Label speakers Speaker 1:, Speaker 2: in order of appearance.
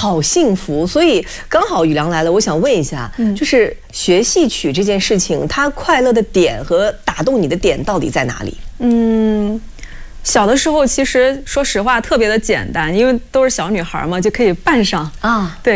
Speaker 1: 好幸福。所以刚好宇良来了，我想问一下，就是学戏曲这件事情，它快乐的点和打动你的点到底在哪里？
Speaker 2: 小的时候其实说实话特别的简单，因为都是小女孩嘛，就可以扮上啊。对。